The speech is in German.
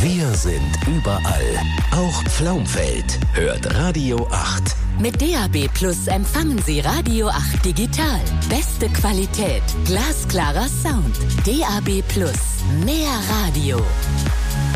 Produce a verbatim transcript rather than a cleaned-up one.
Wir sind überall. Auch Pflaumfeld hört Radio acht. Mit D A B Plus empfangen Sie Radio acht digital. Beste Qualität, glasklarer Sound. D A B Plus, mehr Radio.